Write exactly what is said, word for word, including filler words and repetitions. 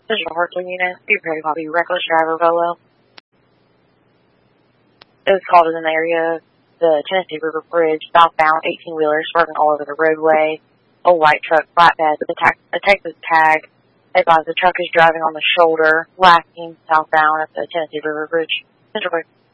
This is a Hartzell unit. Be prepared to copy reckless driver Volo. It was called in an area of the Tennessee River Bridge, southbound, eighteen-wheelers swerving all over the roadway. A white truck, flatbed, with a, ta- a Texas tag. Advised the truck is driving on the shoulder, lacking southbound at the Tennessee River Bridge. Central